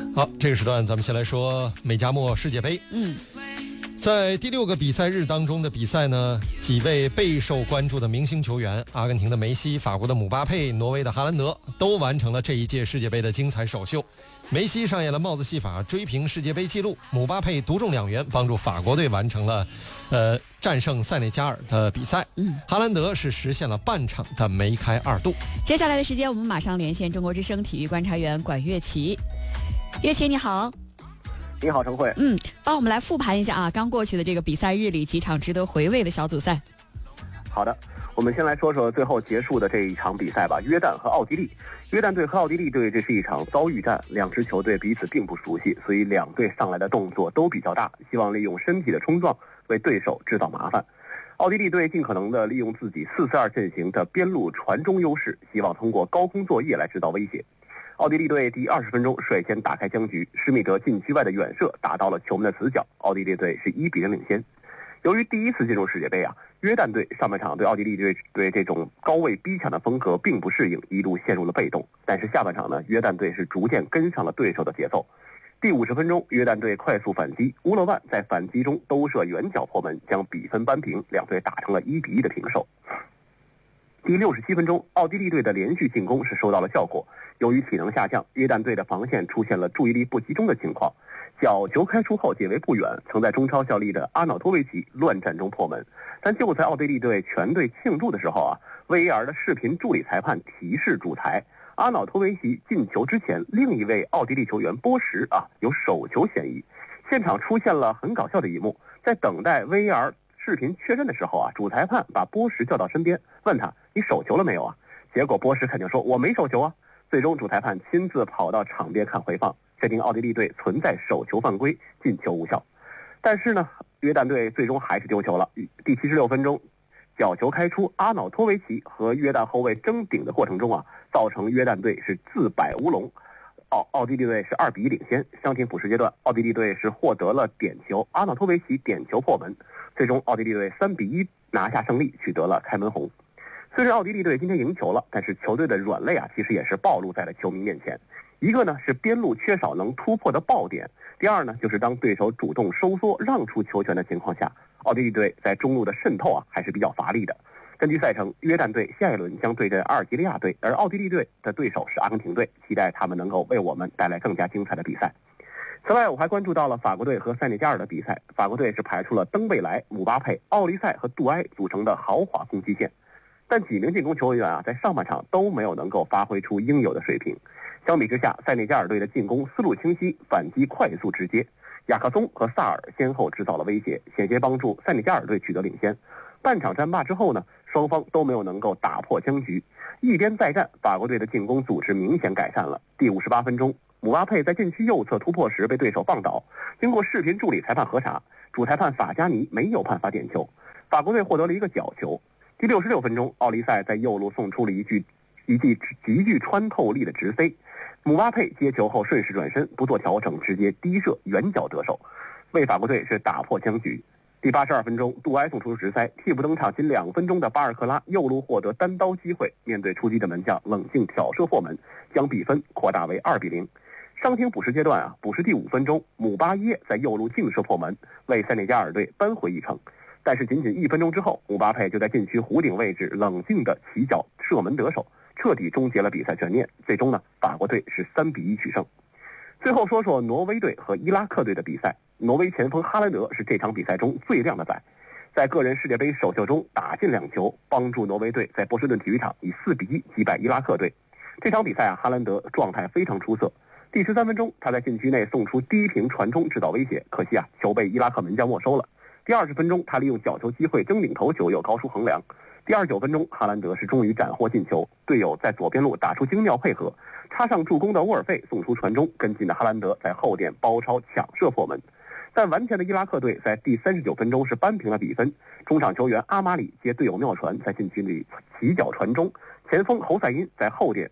好，这个时段咱们先来说美加墨世界杯。在第6个比赛日当中的比赛呢，几位备受关注的明星球员，阿根廷的梅西、法国的姆巴佩、挪威的哈兰德，都完成了这一届世界杯的精彩首秀。梅西上演了帽子戏法，追平世界杯纪录；姆巴佩独中2元，帮助法国队完成了战胜塞内加尔的比赛。哈兰德是实现了半场的梅开2度。 接下来的时间，我们马上连线中国之声体育观察员管乐琪。乐琪你好。 你好，陈慧。 帮我们来复盘一下啊，刚过去的这个比赛日里几场值得回味的小组赛。 好的，我们先来说说最后结束的这一场比赛吧。约旦和奥地利，约旦队和奥地利队这是一场遭遇战，两支球队彼此并不熟悉，所以两队上来的动作都比较大，希望利用身体的冲撞为对手制造麻烦。奥地利队尽可能的利用自己4-4-2阵型的边路传中优势，希望通过高空作业来制造威胁。奥地利队第20分钟率先打开僵局，施密德禁区外的远射打到了球门的死角，奥地利队是1-0领先。由于第一次进入世界杯约旦队上半场对奥地利队这种高位逼抢的风格并不适应，一度陷入了被动。但是下半场呢，约旦队是逐渐跟上了对手的节奏。第50分钟，约旦队快速反击，乌勒万在反击中兜射远角破门，将比分扳平，两队打成了1-1的平手。第67分钟，奥地利队的连续进攻是收到了效果。由于体能下降，约旦队的防线出现了注意力不集中的情况，角球开出后解围不远，曾在中超效力的阿瑙托维奇乱战中破门。但就在奥地利队全队庆祝的时候VAR 的视频助理裁判提示主裁，阿瑙托维奇进球之前，另一位奥地利球员波什有手球嫌疑。现场出现了很搞笑的一幕，在等待 VAR 视频确认的时候主裁判把波什叫到身边，问他你手球了没有结果波什肯定说我没手球最终主裁判亲自跑到场边看回放，确定奥地利队存在手球犯规，进球无效。但是呢，约旦队最终还是丢球了。第76分钟，角球开出，阿瑙托维奇和约旦后卫争顶的过程中造成约旦队是自摆乌龙，奥地利队是2-1领先。伤停补时阶段，奥地利队是获得了点球，阿瑙托维奇点球破门，最终奥地利队3-1拿下胜利，取得了开门红。虽然奥地利队今天赢球了，但是球队的软肋其实也是暴露在了球迷面前。一个呢是边路缺少能突破的爆点，第二呢就是当对手主动收缩让出球权的情况下，奥地利队在中路的渗透还是比较乏力的。根据赛程，约旦队下一轮将对阵阿尔及利亚队，而奥地利队的对手是阿根廷队，期待他们能够为我们带来更加精彩的比赛。此外，我还关注到了法国队和塞内加尔的比赛，法国队是排出了登贝莱、姆巴佩、奥利塞和杜埃组成的豪华攻击线。但几名进攻球员在上半场都没有能够发挥出应有的水平。相比之下，塞内加尔队的进攻思路清晰，反击快速直接，雅克松和萨尔先后制造了威胁，险些帮助塞内加尔队取得领先。半场战罢之后呢，双方都没有能够打破僵局，一边再战，法国队的进攻组织明显改善了。第58分钟，姆巴佩在禁区右侧突破时被对手放倒，经过视频助理裁判核查，主裁判法加尼没有判罚点球，法国队获得了一个角球。第66分钟，奥利塞在右路送出了一记极具穿透力的直飞，姆巴佩接球后顺势转身，不做调整，直接低射远角得手，为法国队是打破僵局。第82分钟，杜埃送出直塞，替补登场仅2分钟的巴尔克拉右路获得单刀机会，面对出击的门将冷静挑射破门，将比分扩大为2-0。伤停补时阶段补时第5分钟，姆巴耶在右路劲射破门，为塞内加尔队扳回一城。但是仅仅1分钟之后，姆巴佩就在禁区弧顶位置冷静地起脚射门得手，彻底终结了比赛悬念。最终呢，法国队是3-1取胜。最后说说挪威队和伊拉克队的比赛，挪威前锋哈兰德是这场比赛中最亮的仔，在个人世界杯首秀中打进2球，帮助挪威队在波士顿体育场以4-1击败伊拉克队。这场比赛哈兰德状态非常出色。第13分钟，他在禁区内送出低平传中制造威胁，可惜球被伊拉克门将没收了。第20分钟，他利用角球机会争顶头球，又高出横梁。第29分钟，哈兰德是终于斩获进球，队友在左边路打出精妙配合，插上助攻的沃尔费送出传中，跟进的哈兰德在后点包抄抢射破门。但顽强的伊拉克队在第39分钟是扳平了比分，中场球员阿马里接队友妙传，在禁区里起脚传中，前锋侯赛因在后点